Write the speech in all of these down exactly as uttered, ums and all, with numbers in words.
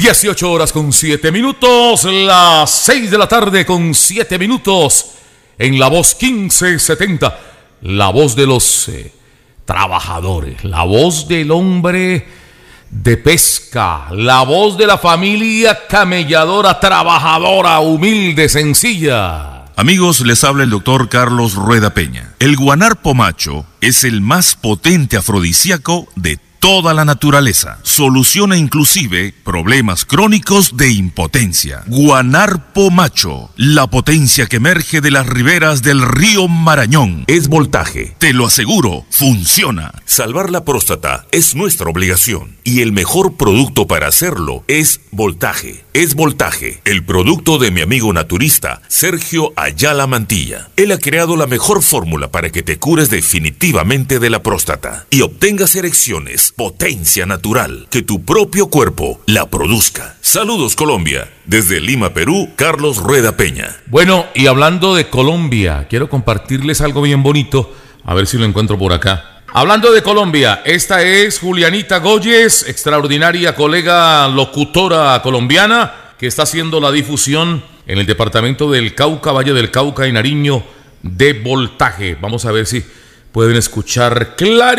dieciocho horas con siete minutos, las seis de la tarde con siete minutos, en la voz quince setenta, la voz de los eh, trabajadores, la voz del hombre de pesca, la voz de la familia camelladora, trabajadora, humilde, sencilla. Amigos, les habla el doctor Carlos Rueda Peña. El guanarpo macho es el más potente afrodisíaco de toda la naturaleza. Soluciona inclusive problemas crónicos de impotencia. Guanarpo macho, la potencia que emerge de las riberas del río Marañón. Es voltaje, te lo aseguro, funciona. Salvar la próstata es nuestra obligación y el mejor producto para hacerlo es voltaje. Es voltaje, el producto de mi amigo naturista Sergio Ayala Mantilla. Él ha creado la mejor fórmula para que te cures definitivamente de la próstata y obtengas erecciones, potencia natural, que tu propio cuerpo la produzca. Saludos Colombia, desde Lima, Perú, Carlos Rueda Peña. Bueno, y hablando de Colombia, quiero compartirles algo bien bonito, a ver si lo encuentro por acá. Hablando de Colombia, esta es Julianita Goyes, extraordinaria colega locutora colombiana, que está haciendo la difusión en el departamento del Cauca, Valle del Cauca y Nariño, de voltaje. Vamos a ver si pueden escuchar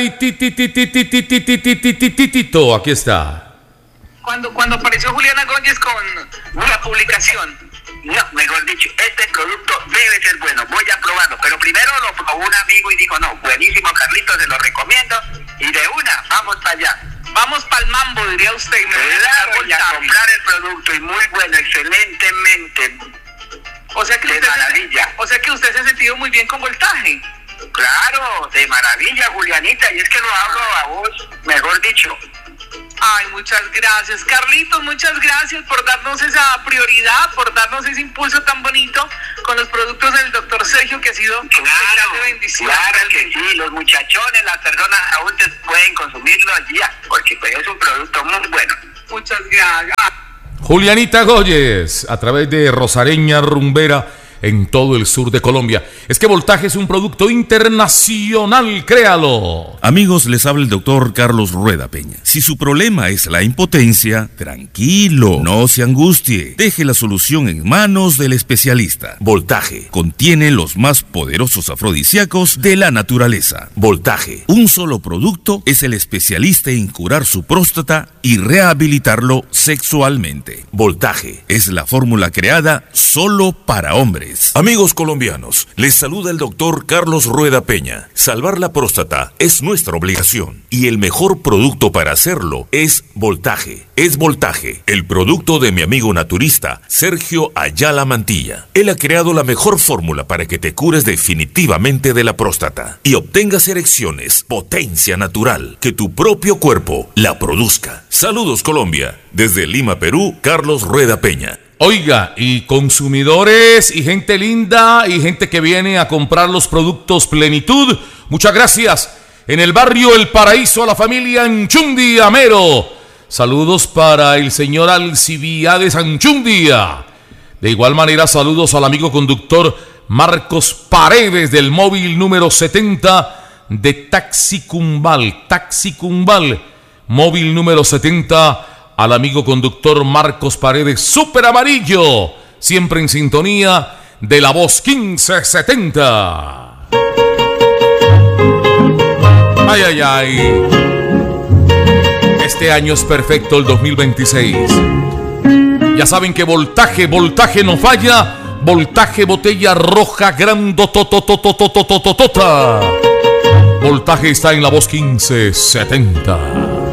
claritititititititititititito. Aquí está. Cuando, cuando apareció Juliana Gómez con la publicación, no, mejor dicho, este producto debe ser bueno, voy a probarlo. Pero primero lo probó un amigo y dijo, no, buenísimo Carlitos, se lo recomiendo. Y de una, vamos para allá. Vamos para el mambo, diría usted. Y me voy claro, a, a comprar el producto y muy bueno, excelentemente. O sea que de usted maravilla. Se, o sea que usted se ha sentido muy bien con voltaje. Claro, de maravilla, Julianita, y es que lo hablo a vos, mejor dicho. Ay, muchas gracias, Carlitos, muchas gracias por darnos esa prioridad, por darnos ese impulso tan bonito con los productos del doctor Sergio, que ha sido claro, de bendición. Claro que sí, los muchachones, las personas adultas pueden consumirlo allí, porque pues es un producto muy bueno. Muchas gracias. Julianita Goyes, a través de Rosareña Rumbera, en todo el sur de Colombia. Es que voltaje es un producto internacional, créalo. Amigos, les habla el doctor Carlos Rueda Peña. Si su problema es la impotencia, tranquilo, no se angustie. Deje la solución en manos del especialista. Voltaje contiene los más poderosos afrodisíacos de la naturaleza. Voltaje, un solo producto, es el especialista en curar su próstata y rehabilitarlo sexualmente. Voltaje es la fórmula creada solo para hombres. Amigos colombianos, les saluda el doctor Carlos Rueda Peña. Salvar la próstata es nuestra obligación y el mejor producto para hacerlo es voltaje. Es voltaje, el producto de mi amigo naturista Sergio Ayala Mantilla. Él ha creado la mejor fórmula para que te cures definitivamente de la próstata y obtengas erecciones, potencia natural, que tu propio cuerpo la produzca. Saludos Colombia, desde Lima, Perú, Carlos Rueda Peña. Oiga, y consumidores y gente linda y gente que viene a comprar los productos Plenitud, muchas gracias. En el barrio El Paraíso, a la familia Anchundia Amero. Saludos para el señor Alcibiades Anchundia. De igual manera, saludos al amigo conductor Marcos Paredes del móvil número setenta de Taxi Cumbal. Taxi Cumbal, móvil número setenta. Al amigo conductor Marcos Paredes, súper amarillo, siempre en sintonía de la voz quince setenta. Ay, ay, ay. Este año es perfecto, el dos mil veintiséis. Ya saben que voltaje, voltaje no falla. Voltaje botella roja grandotototototototota. Voltaje está en la voz quince setenta.